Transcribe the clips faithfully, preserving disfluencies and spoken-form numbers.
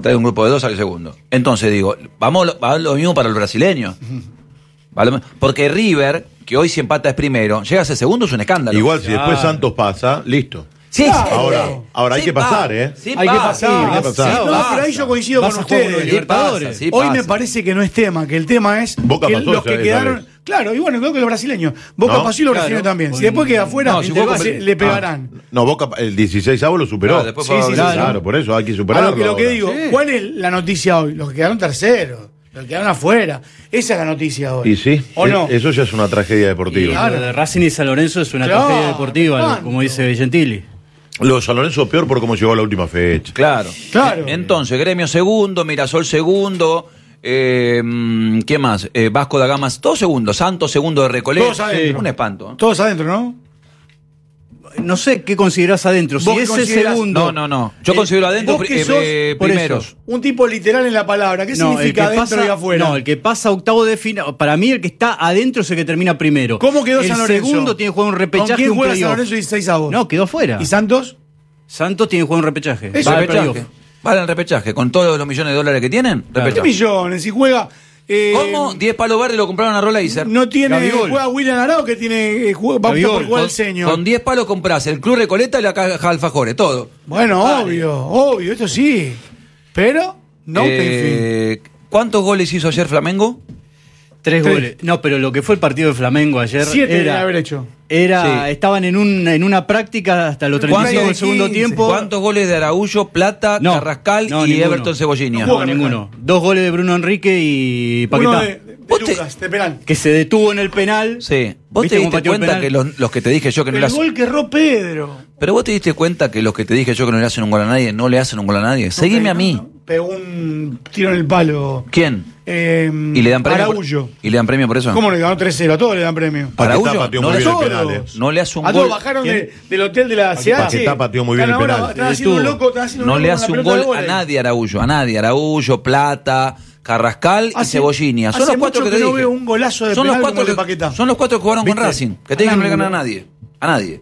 trae un grupo de dos al segundo. Entonces digo, vamos, va lo mismo para los brasileños. ¿Vale? Porque River, que hoy si empata es primero, llega a ser segundo, es un escándalo. Igual si después Santos pasa, listo. Sí, Claro. sí. Ahora, ahora hay Sí, que pasar, va. ¿eh? Sí, Hay que va. pasar. Sí, hay que pasar. Sí, no, pero ahí yo coincido Vas con a jugar con los ustedes. Libertadores. Sí, Hoy pasa. me parece que no es tema, que el tema es Boca que pasó, los que esa- esa quedaron. vez. Claro, y bueno, creo que los brasileños. Boca ¿No? pasó y los Claro, brasileños también. con- Si después queda afuera, No, si vos se- compa- le pegarán. No, Boca el dieciséis-avo lo superó. Ah, después Sí, fue a sí, Brasil. claro. Claro, por eso hay que A superarlo. lo que, lo que ahora. digo, Sí. ¿cuál es la noticia hoy? Los que quedaron terceros, los que quedaron afuera. Esa es la noticia hoy. Y sí, ¿O es- no? eso ya es una tragedia Y deportiva. Claro. lo de Racing y San Lorenzo es una Claro, tragedia deportiva, ¿cuánto? como dice Gentili. Lo de San Lorenzo peor por cómo llegó a la última fecha. Claro. Claro. Entonces, Gremio segundo, Mirasol segundo, eh, ¿qué más? Eh, Vasco da Gama, todos segundos, Santos segundo de Recoleta. Todos adentro. Un espanto. Todos adentro, ¿no? No sé qué considerás adentro. Si ¿Vos qué ese considerás? segundo. No, no, no. Yo Eh, considero adentro vos que eh, sos, eh, por primeros. eso. Un tipo literal en la palabra. ¿Qué No, el significa que adentro pasa, y afuera? No, el que pasa a octavo de final. Para mí, el que está adentro es el que termina primero. ¿Cómo quedó el San Lorenzo? El segundo tiene que jugar un repechaje. ¿Con quién un juega San playoff. Lorenzo dieciséis avos? No, quedó afuera. ¿Y Santos? Santos tiene que jugar un repechaje. Eso, Va al Repechaje. playoff. Vale el repechaje, con todos los millones de dólares que tienen, Claro. ¿Qué repechaje. millones? Si juega. eh, ¿Cómo? diez palos verdes lo compraron a Rolaiser. No tiene. Gabigol. Juega William Arao que tiene. eh, juega, va a optar por Gabigol. jugar Con- el señor. Con diez palos compras el Club Recoleta y la caja Alfajores, todo. Bueno, Vale. obvio, obvio, esto sí. Pero, no te Eh, ¿Cuántos goles hizo ayer Flamengo? Tres Tres. goles. No, pero lo que fue el partido de Flamengo ayer. Siete debe era, haber hecho. Era, Sí. Estaban en, un, en una práctica hasta los treinta y cinco del segundo quince. tiempo. ¿Cuántos goles de Araújo, Plata, No, Carrascal no, y ninguno. Everton Cebollini? No No, jugó ninguno. Dos goles de Bruno Enrique y Uno Paquetá. de, de Vos te- Lucas, de penal. Que se detuvo en el penal. Sí. ¿Vos ¿Viste te cómo diste pateó el cuenta penal? que los, los que te dije yo que no le El hacen... gol que erró Pedro. Pero vos te diste cuenta que los que te dije yo que no le hacen un gol a nadie, no le hacen un gol a nadie. Seguime a mí. Pegó un tiro en el palo. ¿Quién? Eh, ¿Y le dan premio? por- Araújo. ¿Y le dan premio por eso? ¿Cómo le ganó tres cero? A todos le dan premio. Araújo, Paquetá pateó no muy le bien hace- el penal, eh. No le hace un A todos gol. bajaron ¿Quién? de- del hotel de la C H. Paquetá pateó muy bien el Están ahora- penal. Están haciendo un Estuvo. loco. Están haciendo No un le loco hace con un la pelota gol de a vóley. nadie Araújo. A nadie. Araújo, Plata, Carrascal y Hace- Cebollini. Son hace los cuatro mucho que te que no dije. veo un golazo de son los penal cuatro como el de que, Paquetá. Son los cuatro que jugaron con ¿Viste? Racing. Que te dije que no le ganan a Ninguno. nadie. A nadie.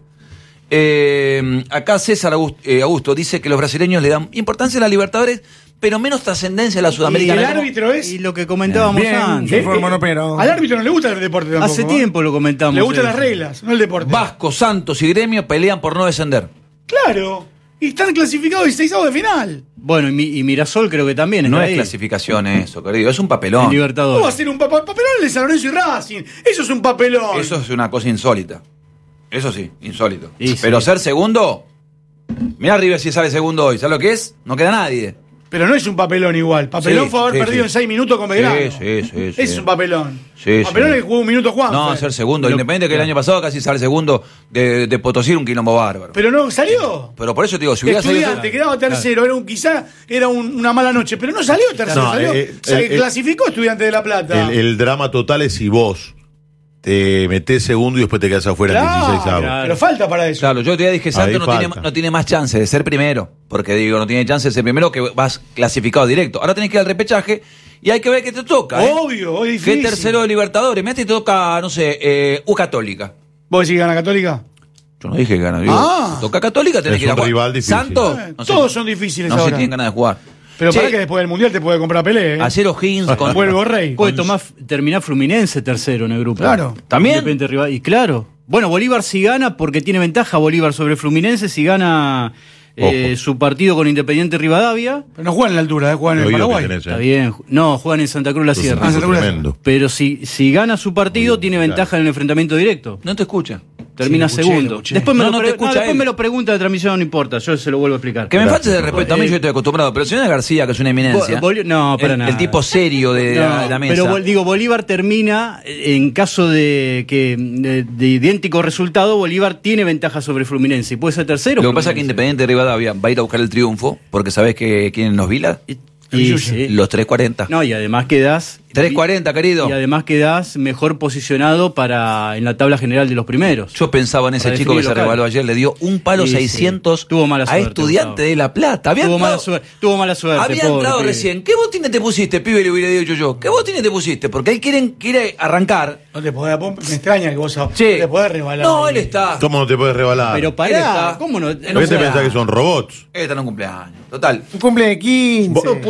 Eh, acá César Augusto, eh, Augusto dice que los brasileños le dan importancia a la Libertadores, pero menos trascendencia a la Y Sudamericana. el ¿Cómo? árbitro es. Y lo que comentábamos Bien, antes. sí. eh, Informo, eh, no, pero- Al árbitro no le gusta el deporte tampoco. Hace ¿eh? tiempo lo comentamos. Le gustan eso. las reglas, no el deporte. Vasco, Santos y Gremio pelean por no descender. Claro. Y están clasificados dieciséis de final. Bueno, y, Mi- y Mirasol creo que también No está es ahí. clasificación eso, querido. Es un En papelón. ¿Cómo va a Libertadores. ser un papel? Papelón el de San Lorenzo y Racing. Eso es un papelón. Eso es una cosa insólita. Eso sí, insólito. Y sí. Pero ser segundo. Mirá River si sale segundo hoy. ¿Sabes lo que es? No queda nadie. Pero no es un papelón igual. Papelón Sí, fue haber sí, perdido sí. en seis minutos con Belgrano. Sí, sí, sí, Ese sí. es un papelón. Sí, papelón sí. es que jugó un minuto Juan. No, ser segundo. Independiente que el año pasado casi sale segundo de, de Potosí, un quilombo bárbaro. Pero no salió. Pero por eso te digo, si hubiera salido. Estudiante, quedaba tercero, era un, quizá era un- una mala noche, pero no salió tercero, No, salió. eh, O sea, el- el- clasificó Estudiante de La Plata. El, el drama total es si vos te metés segundo y después te quedás afuera en Claro, dieciséis avos. claro. pero falta para eso. Claro, yo te dije, Santos Ahí no falta. tiene, no tiene más chance de ser primero. Porque digo, no tiene chance de ser primero que vas clasificado directo. Ahora tenés que ir al repechaje y hay que ver qué te toca. ¿eh? Obvio, es ¿Qué difícil. tercero de Libertadores? Mirá, te toca, no sé, eh, U Católica. ¿Vos decís que gana Católica? Yo no dije que gana. Digo, Ah. te toca Católica, tenés Es que ir a un jugar. rival difícil. Santos, Eh, no sé, todos son difíciles no sé si ahora. tienen ganas de jugar. Pero Che, para que después del Mundial te puede comprar Pelé. ¿eh? ayer O'Higgins con... Vuelvo rey. Puede tomar, terminar Fluminense tercero en el grupo. Claro. ¿También? Independiente rival. Y claro. Bueno, Bolívar si gana porque tiene ventaja Bolívar sobre Fluminense si gana eh, su partido con Independiente Rivadavia. Pero no juegan en la altura, ¿eh? juegan en Lo el oído que Paraguay. tenés, eh. Está bien. No, juegan en Santa Cruz la Sos un Sierra. Ah, tipo Santa Cruz. tremendo. Pero si, si gana su partido, Oído, tiene claro. ventaja en el enfrentamiento directo. No te escucha. Termina Sí, lo escuché, segundo. lo escuché. Después, me, No, lo no te pre- escucha después él. me lo pregunta de transmisión, no importa. Yo se lo vuelvo a explicar. Que me Gracias, falta de respeto, a mí eh, yo estoy acostumbrado, pero el señor García, que es una eminencia. Bo- Boli- no, para el, nada. el tipo serio de, No, la, de la mesa. pero Bol- digo, Bolívar termina, eh, en caso de que de, de idéntico resultado, Bolívar tiene ventaja sobre Fluminense y puede ser tercero. Lo que pasa es que Fluminense. Independiente de Rivadavia va a ir a buscar el triunfo, porque sabés que quién nos vila. Y- y sí. Los tres cuarenta. No, y además quedás. tres cuarenta, querido. Y además quedás mejor posicionado para en la tabla general de los primeros. Yo pensaba en ese Para chico que definir se local. revaló ayer, le dio un palo Sí, sí. seiscientos Tuvo mala a suerte, Estudiante Gustavo. de La Plata. Había Tuvo entrado, mala, suerte, tuvo mala suerte. había pobre entrado pibe. recién. ¿Qué botines te pusiste, pibe? Le hubiera dicho yo. ¿Qué botines te pusiste? Porque ahí quieren, quiere arrancar. No te podés, me extraña que vos no Che, te podés rebalar. No, él está. ¿Cómo no te puedes rebalar? Pero Él pará, está ¿cómo no? en ¿Por un qué te cumpleaños. pensás que son robots? Él está en un cumpleaños. Total. Un cumple de quince. Vos-